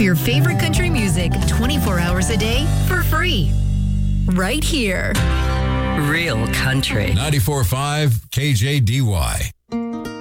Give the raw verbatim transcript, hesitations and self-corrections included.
your favorite country music twenty-four hours a day for free. Right here. Real country. ninety-four point five K J D Y.